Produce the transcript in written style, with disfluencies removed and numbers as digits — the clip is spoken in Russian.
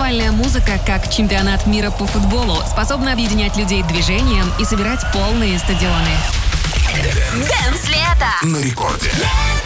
Танцевальная музыка, как чемпионат мира по футболу, способна объединять людей движением и собирать полные стадионы. Дэнс лето На рекорде.